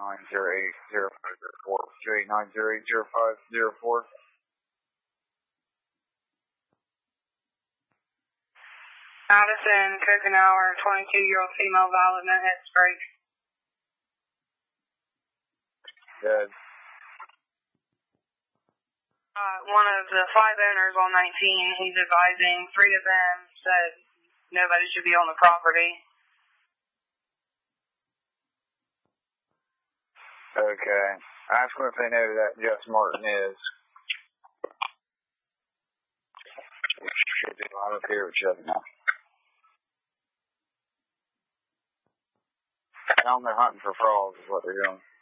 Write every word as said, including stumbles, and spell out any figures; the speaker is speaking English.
nine zero eight zero five zero four. two eight nine zero eight zero five zero four. Addison, Kokenauer, twenty-two-year-old female, valid, no hits, break. Good. Uh, one of the five owners on nineteen, he's advising three of them said nobody should be on the property. Okay. Ask them if they know who that Jess Martin is. I don't care what you know. Tell them they're hunting for frogs is what they're doing.